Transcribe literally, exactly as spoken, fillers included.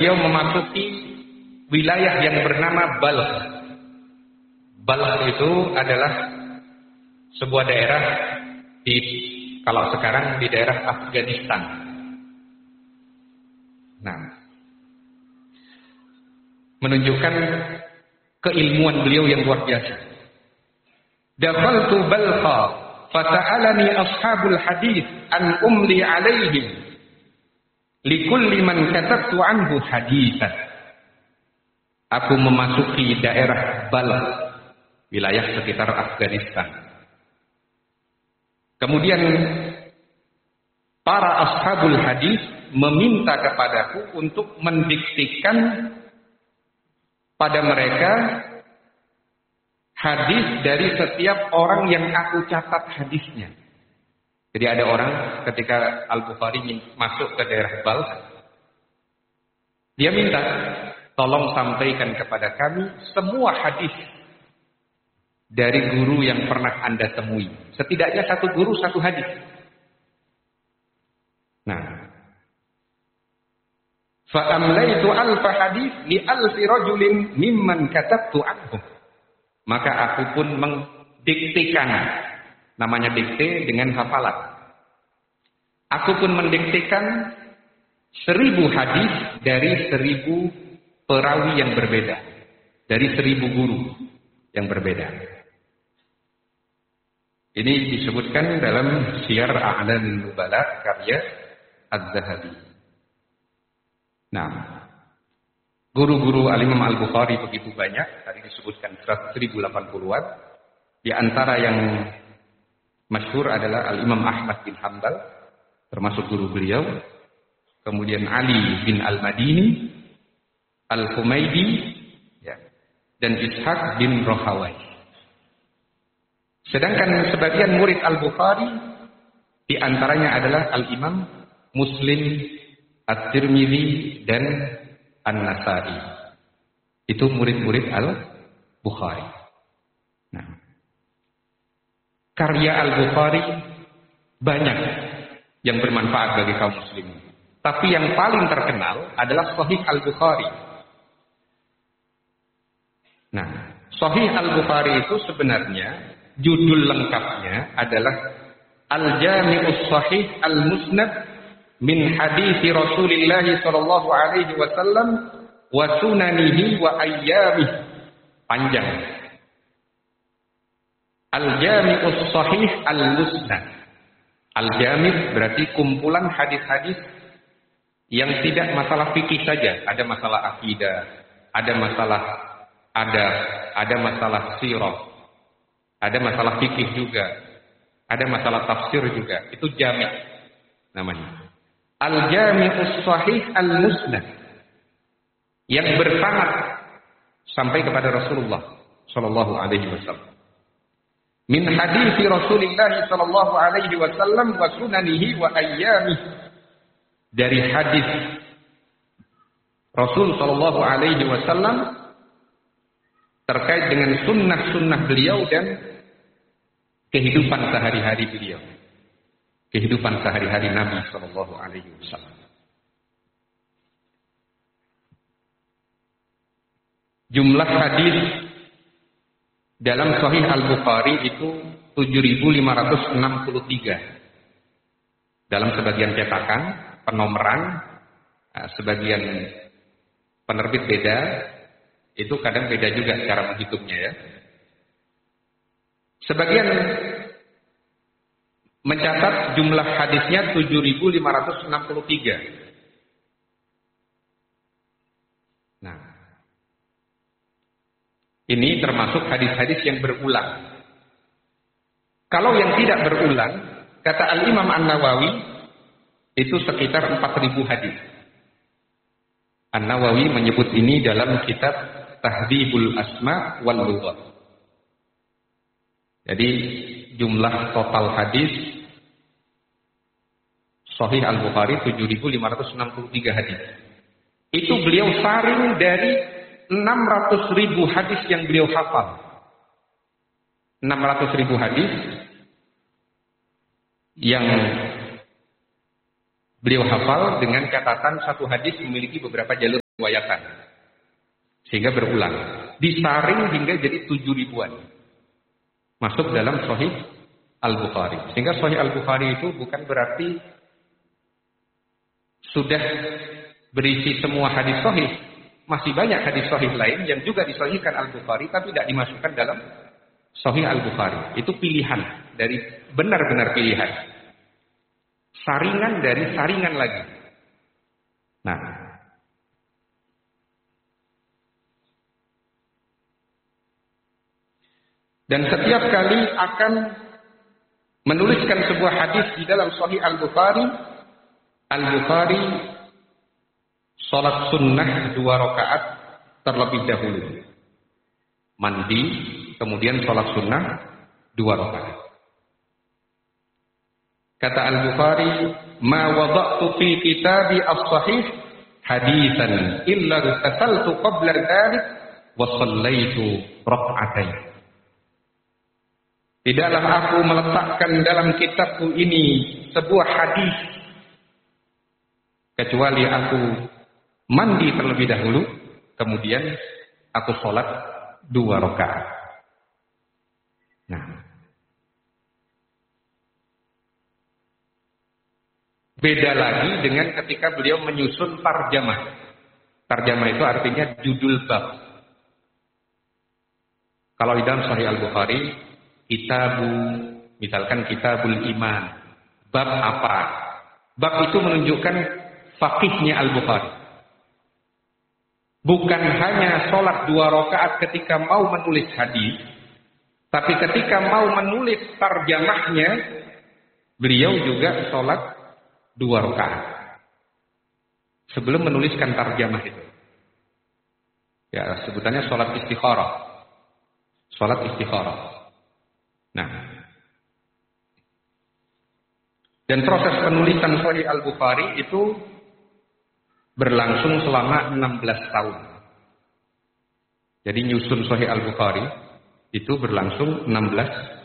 beliau memasuki wilayah yang bernama Balkh. Balkh itu adalah sebuah daerah di, kalau sekarang di daerah Afghanistan. Nah, menunjukkan keilmuan beliau yang luar biasa. Dakhaltu Balkha fata'alani ashabul hadith an umli alaihim likulli man katabtu anhu hadithan. Aku memasuki daerah Balkh, wilayah sekitar Afghanistan. Kemudian para ashabul hadis meminta kepadaku untuk mendiktikan pada mereka hadis dari setiap orang yang aku catat hadisnya. Jadi ada orang ketika Al-Bukhari masuk ke daerah Balkh, dia minta, tolong sampaikan kepada kami semua hadis dari guru yang pernah Anda temui. Setidaknya satu guru satu hadis. Nah, fa'amlaitu alfa hadis li alfi rajulin mimman katabtu anhum. Maka aku pun mendiktikan, namanya dikte dengan hafalan. Aku pun mendiktikan seribu hadis dari seribu perawi yang berbeda, dari seribu guru yang berbeda. Ini disebutkan dalam Syiar A'lam Nubala karya Az-Zahabi. Nah, guru-guru Al-Imam Al-Bukhari begitu banyak, tadi disebutkan seribu delapan puluhan. Di antara yang masyhur adalah Al-Imam Ahmad bin Hanbal, termasuk guru beliau. Kemudian Ali bin Al-Madini, Al-Humaydi, ya, dan Ishaq bin Rahawai. Sedangkan sebagian murid Al-Bukhari, di antaranya adalah Al-Imam Muslim, At-Tirmidzi, dan An-Nasa'i. Itu murid-murid Al-Bukhari. Nah, karya Al-Bukhari banyak yang bermanfaat bagi kaum muslimin. Tapi yang paling terkenal adalah Sahih Al-Bukhari. Nah, Sahih Al-Bukhari itu sebenarnya judul lengkapnya adalah Al-Jami'us Sahih Al-Musnad min hadithi Rasulillah sallallahu alaihi wasallam wa sunanihi wa ayyamihi. Panjang. Al-Jami'us Sahih Al-Musnad. Al-Jami' berarti kumpulan hadis-hadis yang tidak masalah fikih saja, ada masalah akidah, ada masalah adab, ada masalah sirah, ada masalah fikih juga, ada masalah tafsir juga. Itu jami' namanya. Al-Jami'us Sahih Al-Musnad, yang bersanad sampai kepada Rasulullah sallallahu alaihi wasallam. Min hadithi Rasulillah sallallahu alaihi wasallam wa sunanihi wa ayyamihi. Dari hadis Rasul sallallahu alaihi wasallam terkait dengan sunnah-sunnah beliau dan kehidupan sehari-hari beliau. Kehidupan sehari-hari Nabi sallallahu alaihi wasallam. Jumlah hadis dalam Sahih Al-Bukhari itu tujuh ribu lima ratus enam puluh tiga. Dalam sebagian cetakan, penomeran, sebagian penerbit beda, itu kadang beda juga cara menghitungnya ya. Sebagian mencatat jumlah hadisnya tujuh ribu lima ratus enam puluh tiga. Nah, ini termasuk hadis-hadis yang berulang. Kalau yang tidak berulang, kata Al-Imam An-Nawawi, itu sekitar empat ribu hadis. An-Nawawi menyebut ini dalam kitab Tahdhibul Asma wal Lughat. Jadi jumlah total hadis Sahih Al-Bukhari tujuh ribu lima ratus enam puluh tiga hadis. Itu beliau saring dari enam ratus ribu hadis yang beliau hafal. enam ratus ribu hadis yang beliau hafal dengan catatan satu hadis memiliki beberapa jalur riwayatan. Sehingga berulang. Disaring hingga jadi tujuh ribuan. Masuk dalam Sahih Al-Bukhari. Sehingga Sahih Al-Bukhari itu bukan berarti sudah berisi semua hadis sahih. Masih banyak hadis sahih lain yang juga disahihkan Al-Bukhari tapi tidak dimasukkan dalam Sahih Al-Bukhari. Itu pilihan dari benar-benar pilihan. Saringan dari saringan lagi. Nah, dan setiap kali akan menuliskan sebuah hadis di dalam Sahih Al-Bukhari, Al-Bukhari salat sunnah dua rakaat terlebih dahulu. Mandi, kemudian salat sunnah dua rakaat. Kata Al-Bukhari, "Ma wada'tu fi kitabi as-sahih hadisan illa tasaltu qabla dzalik wa shallaitu rak'atain." Tidaklah aku meletakkan dalam kitabku ini sebuah hadis kecuali aku mandi terlebih dahulu, kemudian aku sholat dua rakaat. Nah, beda lagi dengan ketika beliau menyusun tarjamah. Tarjamah itu artinya judul bab. Kalau di dalam Sahih Al-Bukhari, kitabu, misalkan kitabul iman, bab apa? Bab itu menunjukkan faqihnya Al-Bukhari. Bukan hanya sholat dua rakaat ketika mau menulis hadis, tapi ketika mau menulis tarjamahnya, beliau juga sholat dua rakaat sebelum menuliskan tarjamah itu. Ya, sebutannya sholat istikharah. Sholat istikharah. Nah, dan proses penulisan Sahih Al-Bukhari itu berlangsung selama enam belas tahun. Jadi nyusun Sahih Al-Bukhari itu berlangsung enam belas